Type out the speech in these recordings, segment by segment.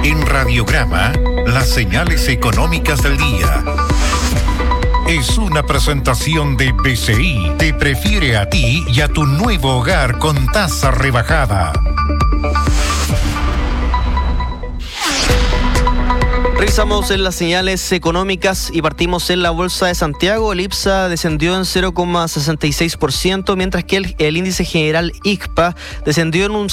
En Radiograma, las señales económicas del día. Es una presentación de BCI. Te prefiere a ti y a tu nuevo hogar con tasa rebajada. Revisamos en las señales económicas y partimos en la Bolsa de Santiago. El IPSA descendió en 0,66%, mientras que el índice general ICPA descendió en un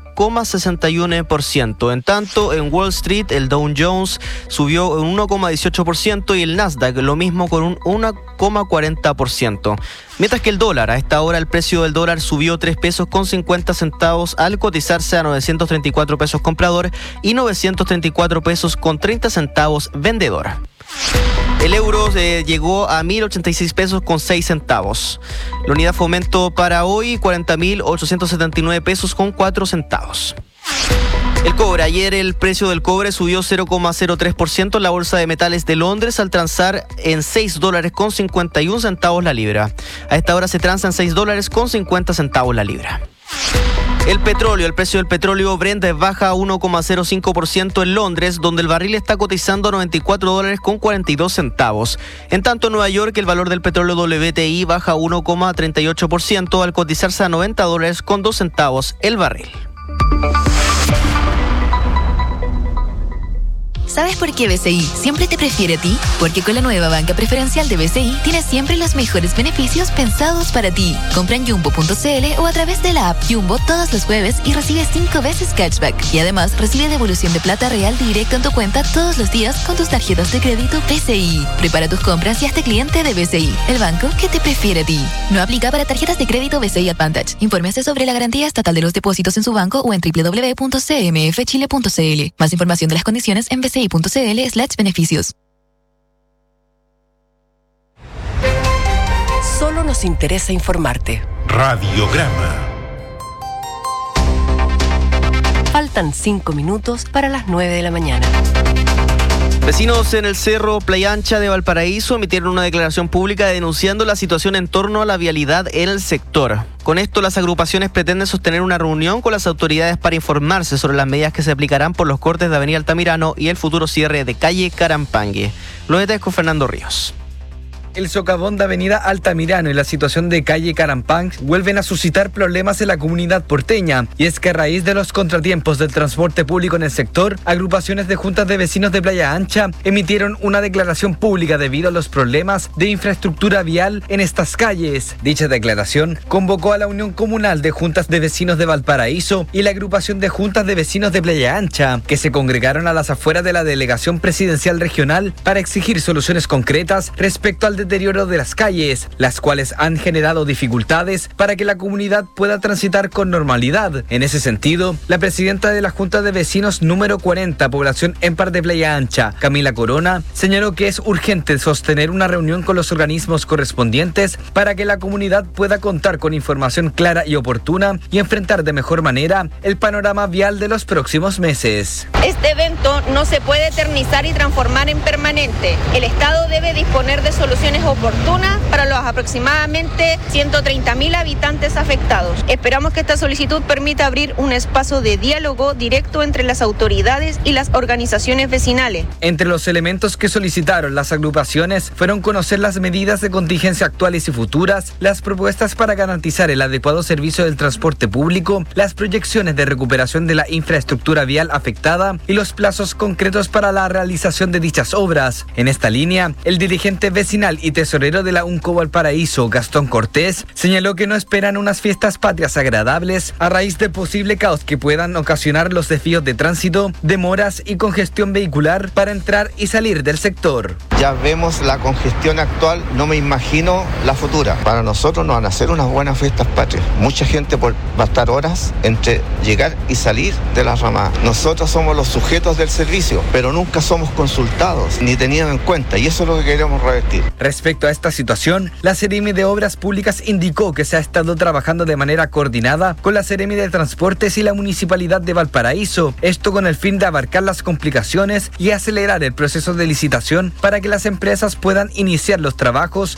0,61%. En tanto, en Wall Street, el Dow Jones subió en 1,18% y el Nasdaq lo mismo con un 1,40%. Mientras que el dólar, a esta hora el precio del dólar subió 3 pesos con 50 centavos al cotizarse a 934 pesos comprador y 934 pesos con 30 centavos vendedor. El euro llegó a 1.086 pesos con 6 centavos. La unidad fomento para hoy, 40.879 pesos con 4 centavos. El cobre. Ayer el precio del cobre subió 0,03% en la Bolsa de Metales de Londres al transar en $6.51 la libra. A esta hora se transa en $6.50 la libra. El petróleo. El precio del petróleo Brent baja 1,05% en Londres, donde el barril está cotizando a $94.42. En tanto, en Nueva York, el valor del petróleo WTI baja 1,38% al cotizarse a $90.02 el barril. ¿Sabes por qué BCI siempre te prefiere a ti? Porque con la nueva banca preferencial de BCI tienes siempre los mejores beneficios pensados para ti. Compra en Jumbo.cl o a través de la app Jumbo todos los jueves y recibe 5 veces cashback. Y además recibe devolución de plata real directo en tu cuenta todos los días con tus tarjetas de crédito BCI. Prepara tus compras y hazte cliente de BCI, el banco que te prefiere a ti. No aplica para tarjetas de crédito BCI Advantage. Infórmese sobre la garantía estatal de los depósitos en su banco o en www.cmfchile.cl. Más información de las condiciones en bci.cl/beneficios. Solo nos interesa informarte. Radiograma. Faltan 5 minutos para las 9 de la mañana. Vecinos en el Cerro Playa Ancha de Valparaíso emitieron una declaración pública denunciando la situación en torno a la vialidad en el sector. Con esto, las agrupaciones pretenden sostener una reunión con las autoridades para informarse sobre las medidas que se aplicarán por los cortes de Avenida Altamirano y el futuro cierre de calle Carampangue. Los detalles con Fernando Ríos. El socavón de Avenida Altamirano y la situación de calle Carampangue vuelven a suscitar problemas en la comunidad porteña. Y es que a raíz de los contratiempos del transporte público en el sector, agrupaciones de juntas de vecinos de Playa Ancha emitieron una declaración pública debido a los problemas de infraestructura vial en estas calles. Dicha declaración convocó a la Unión Comunal de Juntas de Vecinos de Valparaíso y la agrupación de juntas de vecinos de Playa Ancha, que se congregaron a las afueras de la delegación presidencial regional para exigir soluciones concretas respecto al deterioro de las calles, las cuales han generado dificultades para que la comunidad pueda transitar con normalidad. En ese sentido, la presidenta de la Junta de Vecinos número 40, población Empar de Playa Ancha, Camila Corona, señaló que es urgente sostener una reunión con los organismos correspondientes para que la comunidad pueda contar con información clara y oportuna y enfrentar de mejor manera el panorama vial de los próximos meses. Este evento no se puede eternizar y transformar en permanente. El Estado debe disponer de soluciones oportunas para los aproximadamente 130.000 habitantes afectados. Esperamos que esta solicitud permita abrir un espacio de diálogo directo entre las autoridades y las organizaciones vecinales. Entre los elementos que solicitaron las agrupaciones fueron conocer las medidas de contingencia actuales y futuras, las propuestas para garantizar el adecuado servicio del transporte público, las proyecciones de recuperación de la infraestructura vial afectada y los plazos concretos para la realización de dichas obras. En esta línea, el dirigente vecinal y tesorero de la UNCO Valparaíso, Gastón Cortés, señaló que no esperan unas fiestas patrias agradables a raíz de posible caos que puedan ocasionar los desvíos de tránsito, demoras y congestión vehicular para entrar y salir del sector. Ya vemos la congestión actual, no me imagino la futura. Para nosotros nos van a hacer unas buenas fiestas patrias. Mucha gente va a estar horas entre llegar y salir de la ramada. Nosotros somos los sujetos del servicio, pero nunca somos consultados ni tenidos en cuenta, y eso es lo que queremos revertir. Respecto a esta situación, la Seremi de Obras Públicas indicó que se ha estado trabajando de manera coordinada con la Seremi de Transportes y la Municipalidad de Valparaíso, esto con el fin de abarcar las complicaciones y acelerar el proceso de licitación para que las empresas puedan iniciar los trabajos